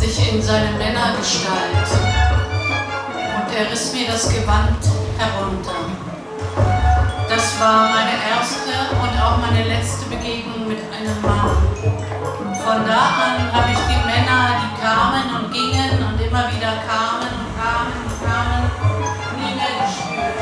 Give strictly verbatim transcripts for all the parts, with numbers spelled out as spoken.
sich in seine Männergestalt und er riss mir das Gewand herunter. Das war meine erste und auch meine letzte Begegnung mit einem Mann. Von da an habe ich die Männer, die kamen und gingen und immer wieder kamen und kamen und kamen, nie mehr gespürt.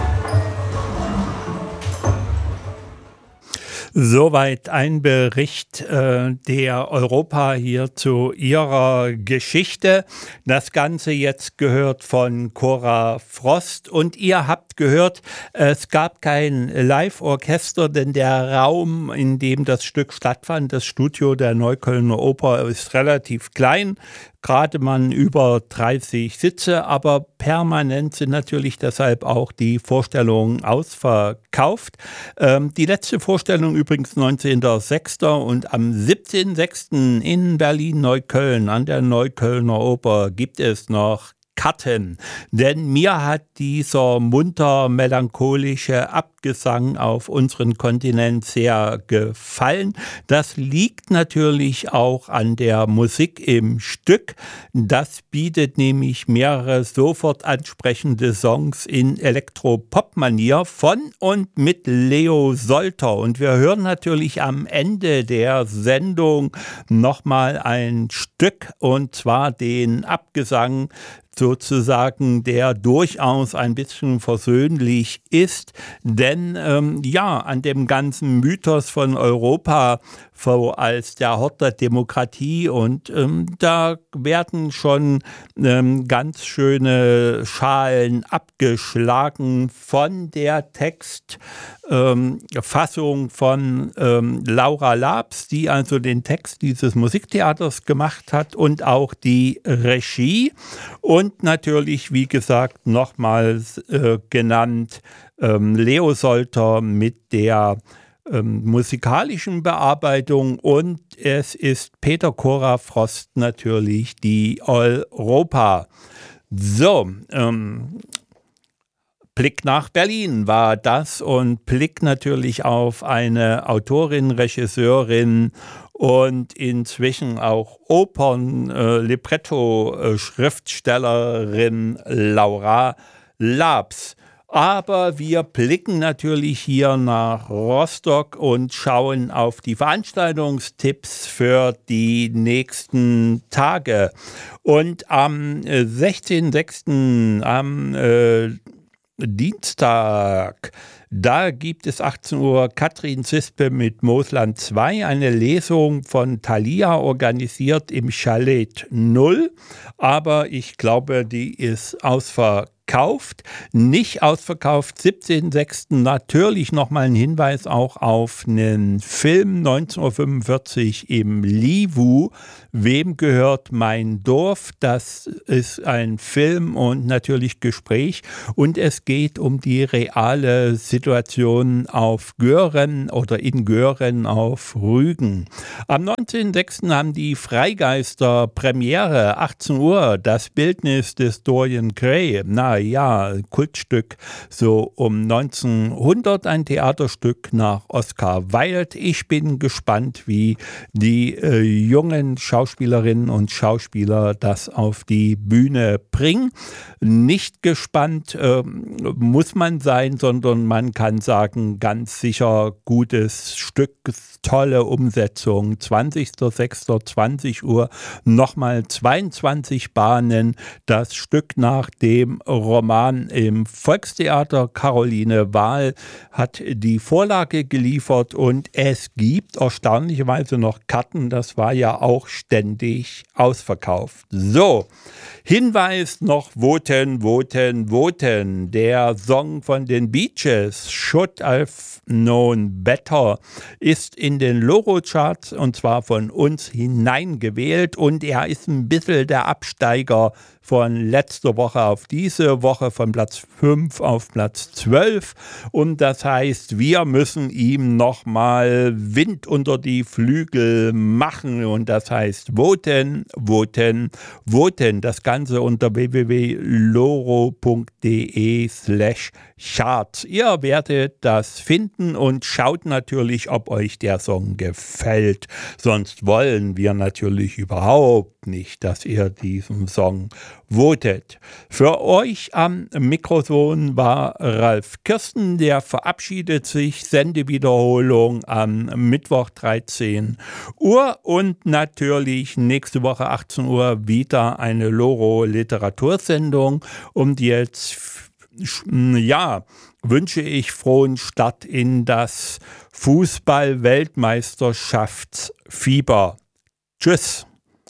Soweit ein Bericht äh, der Europa hier zu ihrer Geschichte. Das Ganze jetzt gehört von Cora Frost und ihr habt gehört, es gab kein Live-Orchester, denn der Raum, in dem das Stück stattfand, das Studio der Neuköllner Oper, ist relativ klein. Gerade mal über dreißig Sitze, aber permanent sind natürlich deshalb auch die Vorstellungen ausverkauft. Ähm, die letzte Vorstellung übrigens neunzehnten sechsten und am siebzehnten sechsten in Berlin-Neukölln an der Neuköllner Oper gibt es noch Karten, denn mir hat dieser munter melancholische Abgesang auf unseren Kontinent sehr gefallen. Das liegt natürlich auch an der Musik im Stück. Das bietet nämlich mehrere sofort ansprechende Songs in Elektropop-Manier von und mit Leo Solter. Und wir hören natürlich am Ende der Sendung nochmal ein Stück, und zwar den Abgesang sozusagen, der durchaus ein bisschen versöhnlich ist, denn ähm, ja, an dem ganzen Mythos von Europa so als der Hort der Demokratie und ähm, da werden schon ähm, ganz schöne Schalen abgeschlagen von der Textfassung ähm, von ähm, Laura Labs, die also den Text dieses Musiktheaters gemacht hat und auch die Regie. Und natürlich, wie gesagt, nochmals äh, genannt ähm, Leo Solter mit der ähm, musikalischen Bearbeitung, und es ist Peter Cora Frost natürlich die Europa. So, ähm, Blick nach Berlin war das und Blick natürlich auf eine Autorin, Regisseurin und inzwischen auch Opern-Libretto-Schriftstellerin Laura Labs. Aber wir blicken natürlich hier nach Rostock und schauen auf die Veranstaltungstipps für die nächsten Tage. Und am sechzehnten sechsten am äh, Dienstag, da gibt es achtzehn Uhr Katrin Zispe mit Moosland zwei, eine Lesung von Thalia, organisiert im Chalet null. Aber ich glaube, die ist ausverkauft. Nicht ausverkauft, siebzehnten sechsten natürlich nochmal ein Hinweis auch auf einen Film, neunzehn Uhr fünfundvierzig im Livu. Wem gehört mein Dorf? Das ist ein Film und natürlich Gespräch. Und es geht um die reale Situation auf Göhren oder in Göhren auf Rügen. Am neunzehnten sechsten haben die Freigeister Premiere, achtzehn Uhr, das Bildnis des Dorian Gray. Na ja, Kultstück, so um neunzehnhundert, ein Theaterstück nach Oscar Wilde. Ich bin gespannt, wie die äh, jungen Schauspielerinnen und Schauspieler das auf die Bühne bringen. Nicht gespannt äh, muss man sein, sondern man kann sagen, ganz sicher gutes Stück, tolle Umsetzung. zwanzigsten sechsten zwanzig Uhr, nochmal zweiundzwanzig Bahnen, das Stück nach dem Roman im Volkstheater. Caroline Wahl hat die Vorlage geliefert und es gibt erstaunlicherweise noch Karten. Das war ja auch ständig ausverkauft. So, Hinweis noch: voten, voten, voten. Der Song von den Beaches, Should I've Known Better, ist in den Loro-Charts und zwar von uns hineingewählt, und er ist ein bisschen der Absteiger von letzter Woche auf diese Woche, von Platz fünf auf Platz zwölf, und das heißt, wir müssen ihm nochmal Wind unter die Flügel machen, und das heißt heißt voten, voten, voten. Das Ganze unter w w w punkt loro punkt de slash charts. Ihr werdet das finden und schaut natürlich, ob euch der Song gefällt. Sonst wollen wir natürlich überhaupt nicht, dass ihr diesen Song votet. Für euch am Mikrofon war Ralf Kirsten, der verabschiedet sich. Sendewiederholung am Mittwoch dreizehn Uhr und natürlich nächste Woche achtzehn Uhr wieder eine Loro Literatursendung. Und jetzt, ja, wünsche ich frohen Start in das Fußball-Weltmeisterschaftsfieber. Tschüss.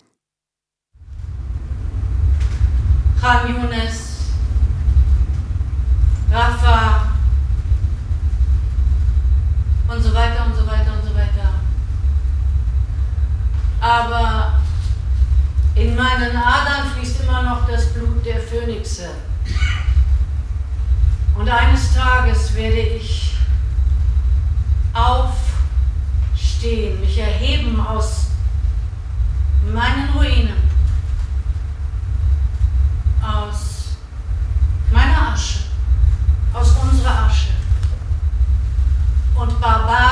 Khan Younes, Rafa und so weiter und so weiter und so weiter. Aber in meinen Adern fließt immer noch das Blut der Phönixe. Und eines Tages werde ich aufstehen, mich erheben aus meinen Ruinen, aus meiner Asche, aus unserer Asche und Barbar